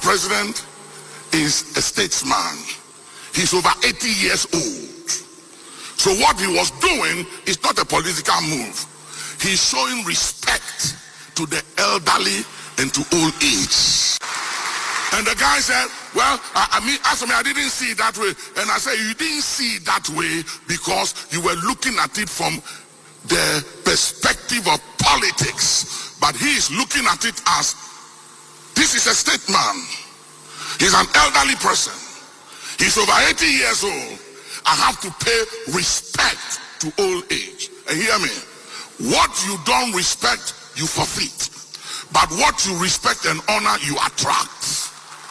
president is a statesman. He's over 80 years old. So what he was doing is not a political move. He's showing respect to the elderly and to old age. And the guy said, well, I didn't see it that way. And I said, you didn't see it that way because you were looking at it from the perspective of politics. But he is looking at it as, this is a statesman. He's an elderly person. He's over 80 years old. I have to pay respect to old age. And hear me, what you don't respect, you forfeit. But what you respect and honor, you attract.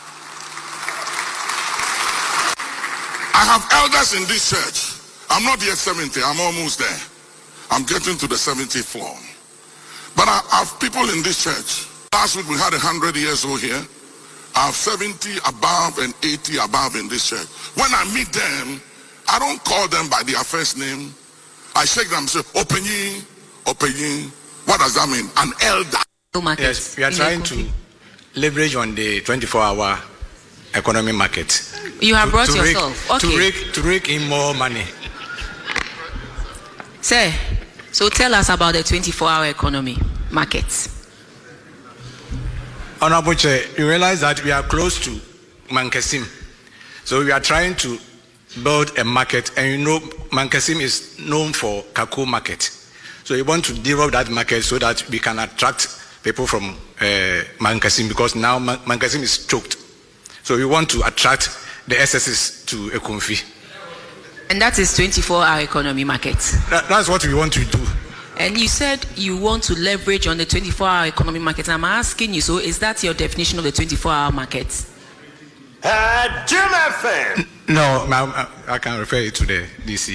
I have elders in this church. I'm not yet 70, I'm almost there. I'm getting to the 70th floor. But I have people in this church. Last week we had 100 years old here. I have 70 above and 80 above in this church. When I meet them, I don't call them by their first name. I shake them and say, Openyi, Openyi. What does that mean? An elder. Yes, we are trying to leverage on the 24-hour economy market. You have brought yourself. Okay. To rake in more money. Sir, so tell us about the 24-hour economy market. Honorable Chair, you realize that we are close to Mankasim. So we are trying to build a market, and you know Mankasim is known for Kakoo market. So we want to develop that market so that we can attract people from Mankasim, because now Mankasim is choked. So we want to attract the SSs to Ekumfi. And that is 24-hour economy market. That's what we want to do. And you said you want to leverage on the 24-hour economy market. I'm asking you, so is that your definition of the 24-hour market? Jim FM. No, I can refer it to the DC.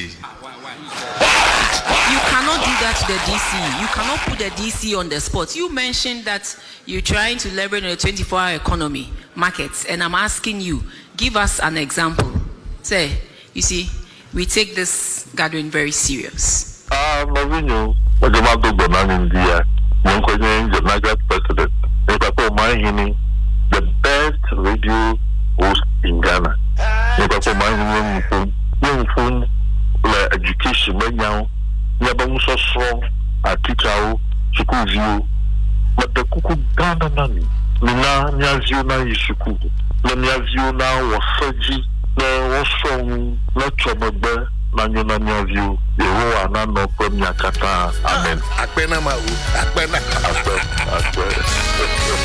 You cannot do that to the DC. You cannot put the DC on the spot. You mentioned that you're trying to leverage on the 24-hour economy markets, and I'm asking you, give us an example. Say, you see, we take this gathering very serious. Mourinho, the president, the best radio host in Ghana. Education, so strong, teacher, school view, but the cuckoo Ghana nani, Mina, Niazuna is school, Niazuna was surgery, was strong, not trouble, Nanyana Niazio, the Roa Nano Premier Kata, Amen.